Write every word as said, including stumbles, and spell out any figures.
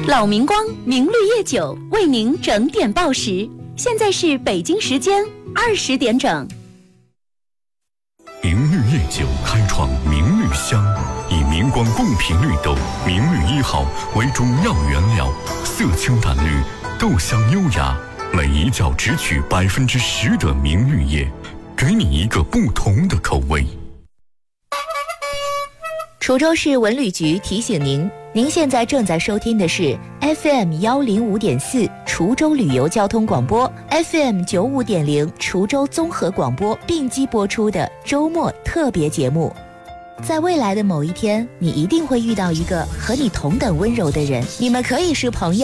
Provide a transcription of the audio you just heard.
老明光明绿叶酒为您整点报时，现在是北京时间二十点整。 明绿叶酒开创明绿香，以明光贡品绿豆明绿一号为主要原料，色清淡绿，豆香优雅，每一窖只取百分之十的明绿叶，给你一个不同的口味。 滁州市文旅局提醒您，您现在正在收听的是 F M 一零五点四 滁州旅游交通广播 ，F M 九五点零 滁州综合广播并机播出的周末特别节目。在未来的某一天，你一定会遇到一个和你同等温柔的人，你们可以是朋友，